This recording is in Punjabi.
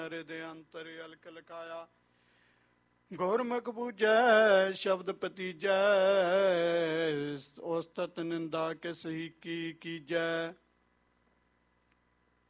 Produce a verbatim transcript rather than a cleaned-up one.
ਹਿਰਦੇ ਅੰਤਰ ਅਲਕ ਲਕਾਇਆ। ਗੁਰਮੁਖ ਬੂਝੈ ਸ਼ਬਦ ਪਤੀਜੈ, ਉਸਤਤ ਨਿੰਦਾ ਕਿਸ ਹੀ ਕੀ ਕੀਜੈ।